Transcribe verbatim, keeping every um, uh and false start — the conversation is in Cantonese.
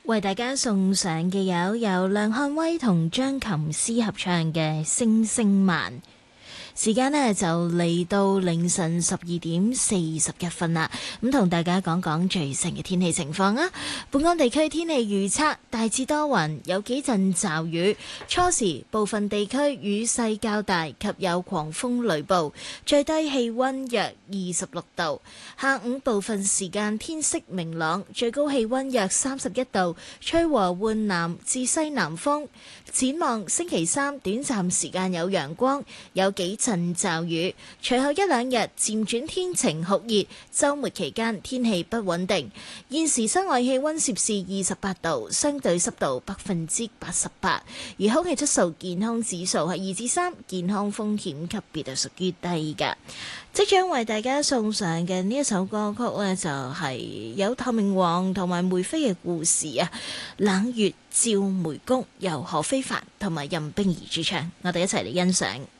為大家送上嘅有由梁漢威同張琴師合唱嘅《星星慢》。時間呢就嚟到凌晨十二點四十一分啦，咁同大家講講最新嘅天氣情況啊！本港地區天氣預測大致多雲，有幾陣驟雨，初時部分地區雨勢較大及有狂風雷暴，最低氣溫約二十六度。下午部分時間天色明朗，最高氣溫約三十一度，吹和緩南至西南風。展望星期三短暫時間有陽光，有幾陣驟雨，隨後一兩日漸轉天晴酷熱，週末期間天氣不穩定。現時室外氣溫攝氏二十八度，相對濕度百分之八十八，而空氣質素健康指數係二至三，健康風險級別係屬於低㗎。即將為大家送上嘅呢一首歌曲呢，就係有透明王同埋梅妃嘅故事啊！冷月照梅宮，由何非凡同埋任冰兒主唱，我哋一齊嚟欣賞。